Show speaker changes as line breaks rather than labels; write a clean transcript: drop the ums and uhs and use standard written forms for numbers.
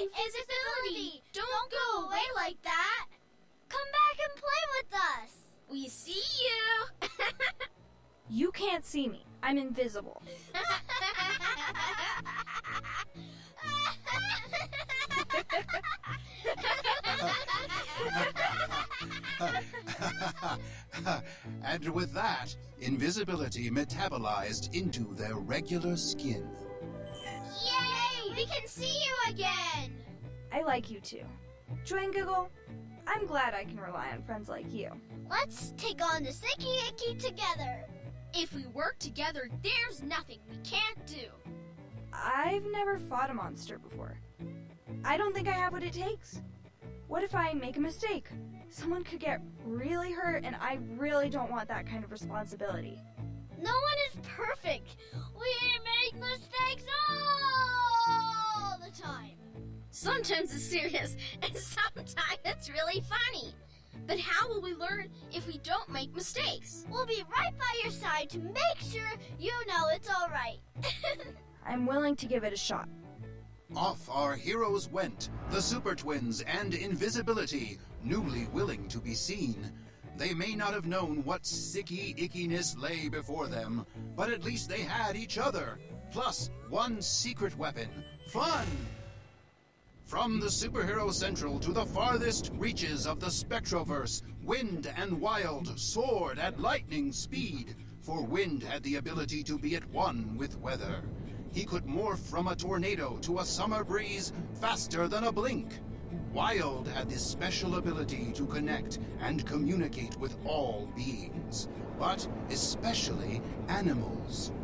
Invisibility! Don't go away like that! Come back and play with us! We see you!
You can't see me. I'm invisible.
And with that, invisibility metabolized into their regular skin.
Yay! We can see you again!
I like you too. Joy and Giggle, I'm glad I can rely on friends like you.
Let's take on the Sticky Icky together. If we work together, there's nothing we can't do.
I've never fought a monster before. I don't think I have what it takes. What if I make a mistake? Someone could get really hurt, and I really don't want that kind of responsibility.
No one is perfect. We make mistakes all the time. Sometimes it's serious, and sometimes it's really funny. But how will we learn if we don't make mistakes? We'll be right by your side to make sure you know it's all right.
I'm willing to give it a shot.
Off our heroes went, the Super Twins and Invisibility, newly willing to be seen. They may not have known what sicky ickiness lay before them, but at least they had each other, plus one secret weapon, fun! From the Superhero Central to the farthest reaches of the Spectroverse, Wind and Wild soared at lightning speed, for Wind had the ability to be at one with weather. He could morph from a tornado to a summer breeze faster than a blink. Wild had this special ability to connect and communicate with all beings, but especially animals.